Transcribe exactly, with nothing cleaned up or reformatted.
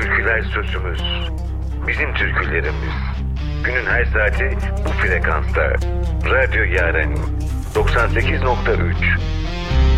Türküler sözümüz. Bizim türkülerimiz. Günün her saati bu frekansta. Radyo Yaren doksan sekiz nokta üç.